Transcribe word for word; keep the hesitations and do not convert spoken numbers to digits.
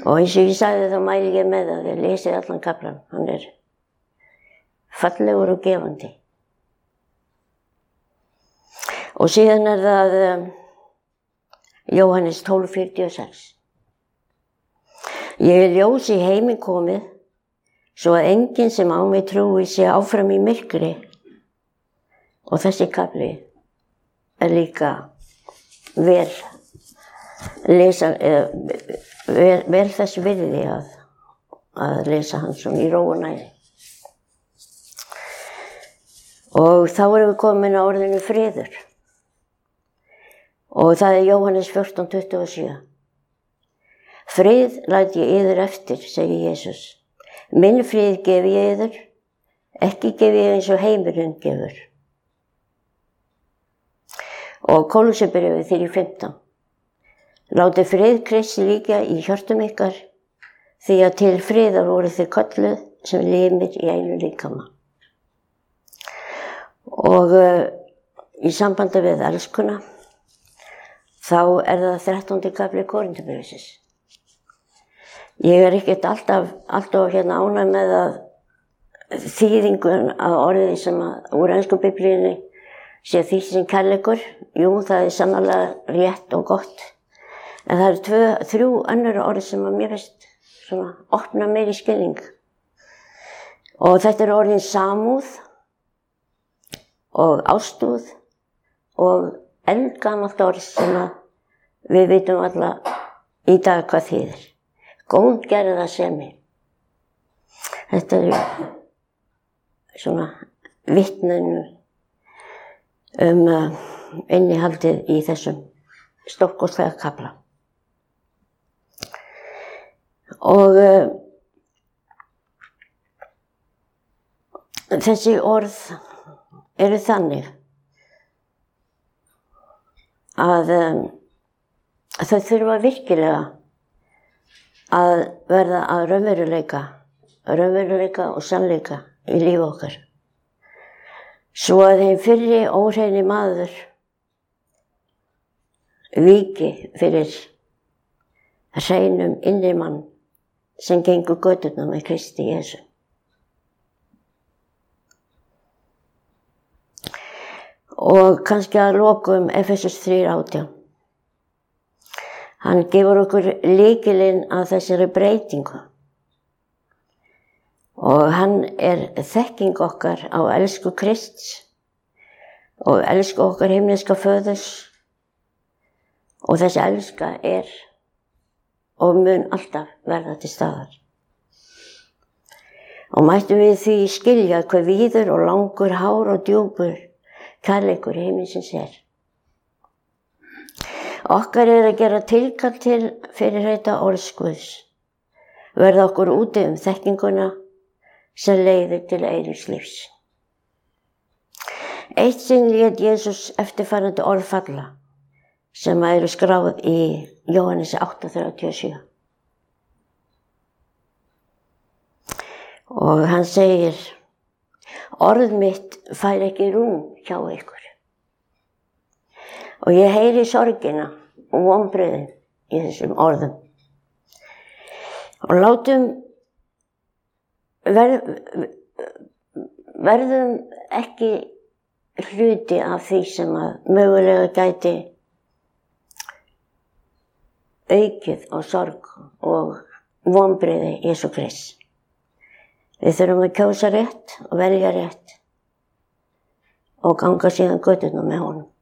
Og eins og ég sagði þá mæli ég með að þið lesið allan kaflan. Hann er fallegur og gefandi. Og síðan er það um, Jóhannes tólf fjörutíu og sex. Ég er ljós í heiminn komið, svo að enginn sem á mig trúi sé áfram í myrkri. Og þessi kafli er líka vel lesa, vel, vel þess virði að, að lesa hann svona í ró og næði. Og þá erum við komin á orðinu friður. Og það er Jóhannes fjórtán tuttugu og sjö. Frið læt ég yður eftir, segir Jesús. Minn frið gefi ég yður, ekki gefi ég eins og heimurinn gefur. Og Kólussarbréfið þrjú fimmtán. Látið frið Kristi líka í hjörtum ykkar, því að til friðar voru þið kölluð sem limir í einu líkama. Og uh, í sambandi við elskuna, þá er það þrettándi kafli Korinthubréfsins. Ég er ekkert alltaf, alltaf hérna ánægð með að þýðingun af orðið sem að úr ensku biblíunni sé því sem kærleikur. Jú, það er sannarlega rétt og gott. En það eru tvö, þrjú önnur orð sem að mér finnst svona opna meiri skilning. Og þetta eru orðin samúð og ástúð og eldgamalt orð sem að við vitum alla í dag hvað þýðir. Góðgerðarsemi. Þetta er svona vitnun um uh, innihaldið í þessum stórkostlega kafla. Og uh, þessi orð eru þannig að um, þau þurfa virkilega að verða að raunveruleika, raunveruleika og sannleika í lífi okkar. Svo að þeim fyrri óhreini maður víki fyrir hreinum innri mann sem gengur göturnar með Kristi Jesú. Og kannski að lokum Efesus þrjú átján. Hann gefur okkur lykilinn að þessari breytingu. Og hann er þekking okkar á elsku Krists og elsku okkar himneska föðurs. Og þessi elska er og mun alltaf verða til staðar. Og mættum við því skilja hve víður og langur, hár og djúpur kærleikur himinsins er. Okkar er að gera tilkall til fyrirheita orðs Guðs. Verða okkur úti um þekkinguna sem leiðir til eilífs lífs. Eitt sinn lét Jesús eftirfarandi orð falla sem eru skráð í Jóhannes átta þrjátíu og sjö. Og hann segir, orð mitt fær ekki rúm hjá ykkur. Og ég heyri sorgina og vonbrigðin í þessum orðum. Og látum ver, verðum ekki hluti af því sem að mögulega gæti aukið á sorg og vonbrigði Jesú Krists. Við þurfum að kjósa rétt og velja rétt og ganga síðan göturnar með honum.